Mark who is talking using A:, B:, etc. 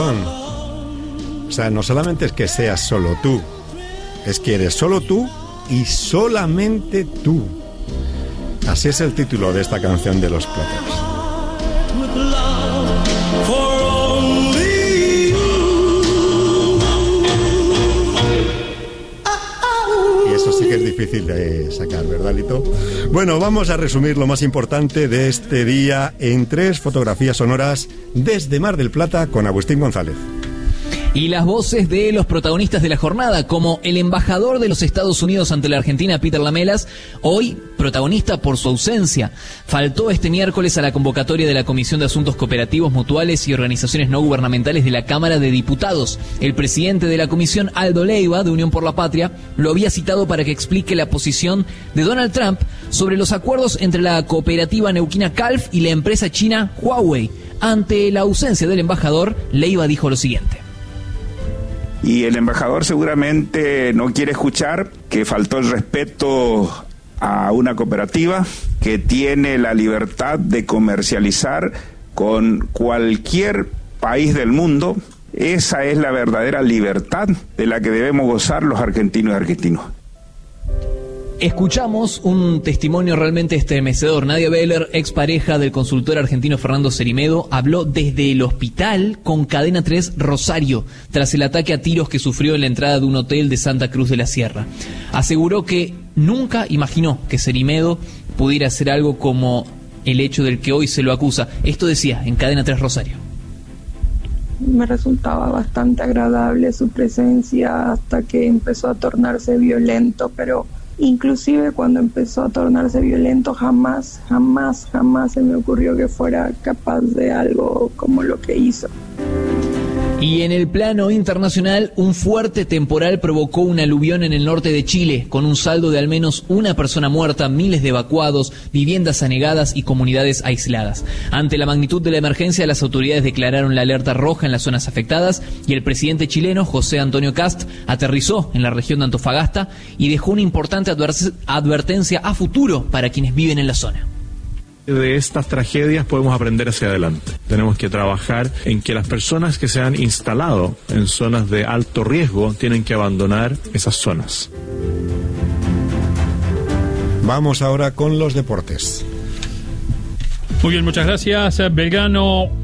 A: Atención. O sea, no solamente es que seas solo tú, es que eres solo tú y solamente tú. Así es el título de esta canción de Los Platters. Y eso sí que es difícil de sacar, ¿verdad, Lito? Bueno, vamos a resumir lo más importante de este día en 3 fotografías sonoras desde Mar del Plata con Agustín González.
B: Y las voces de los protagonistas de la jornada, como el embajador de los Estados Unidos ante la Argentina, Peter Lamelas, hoy protagonista por su ausencia. Faltó este miércoles a la convocatoria de la Comisión de Asuntos Cooperativos, Mutuales y Organizaciones No Gubernamentales de la Cámara de Diputados. El presidente de la comisión, Aldo Leiva, de Unión por la Patria, lo había citado para que explique la posición de Donald Trump sobre los acuerdos entre la cooperativa neuquina Calf y la empresa china Huawei. Ante la ausencia del embajador, Leiva dijo lo siguiente.
C: Y el embajador seguramente no quiere escuchar que faltó el respeto a una cooperativa que tiene la libertad de comercializar con cualquier país del mundo. Esa es la verdadera libertad de la que debemos gozar los argentinos y argentinos.
B: Escuchamos un testimonio realmente estremecedor. Nadia Beller, expareja del consultor argentino Fernando Cerimedo, habló desde el hospital con Cadena 3 Rosario, tras el ataque a tiros que sufrió en la entrada de un hotel de Santa Cruz de la Sierra. Aseguró que nunca imaginó que Cerimedo pudiera hacer algo como el hecho del que hoy se lo acusa. Esto decía en Cadena 3 Rosario.
D: Me resultaba bastante agradable su presencia hasta que empezó a tornarse violento, pero inclusive cuando empezó a tornarse violento jamás se me ocurrió que fuera capaz de algo como lo que hizo.
B: Y en el plano internacional, un fuerte temporal provocó un aluvión en el norte de Chile, con un saldo de al menos una persona muerta, miles de evacuados, viviendas anegadas y comunidades aisladas. Ante la magnitud de la emergencia, las autoridades declararon la alerta roja en las zonas afectadas y el presidente chileno, José Antonio Kast, aterrizó en la región de Antofagasta y dejó una importante advertencia a futuro para quienes viven en la zona.
E: De estas tragedias podemos aprender hacia adelante. Tenemos que trabajar en que las personas que se han instalado en zonas de alto riesgo tienen que abandonar esas zonas.
A: Vamos ahora con los deportes.
F: Muy bien, muchas gracias. Belgrano